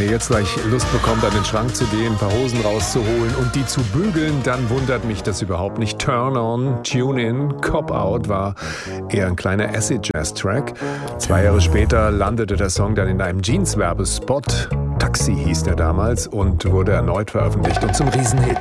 ihr jetzt gleich Lust bekommt, an den Schrank zu gehen, ein paar Hosen rauszuholen und die zu bügeln, dann wundert mich das überhaupt nicht. Turn On, Tune In, Cop Out war eher ein kleiner Acid-Jazz-Track. 2 Jahre später landete der Song dann in einem Jeans-Werbespot. Taxi hieß der damals und wurde erneut veröffentlicht und zum Riesenhit.